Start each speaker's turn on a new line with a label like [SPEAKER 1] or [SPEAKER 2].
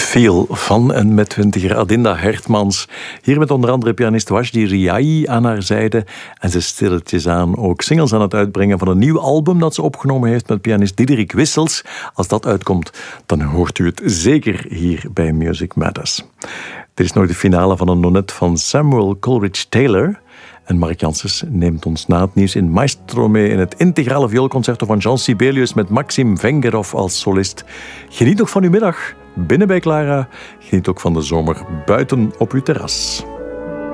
[SPEAKER 1] Feel van en met 20er Adinda Hertmans. Hier met onder andere pianist Wajdi Riahi aan haar zijde. En ze stilletjes aan ook singles aan het uitbrengen van een nieuw album dat ze opgenomen heeft met pianist Diederik Wissels. Als dat uitkomt, dan hoort u het zeker hier bij Music Matters. Dit is nog de finale van een nonet van Samuel Coleridge Taylor. En Mark Janssens neemt ons na het nieuws in Maestro mee in het integrale vioolconcerto van Jean Sibelius met Maxim Vengerov als solist. Geniet nog van uw middag binnen bij Clara. Geniet ook van de zomer buiten op uw terras.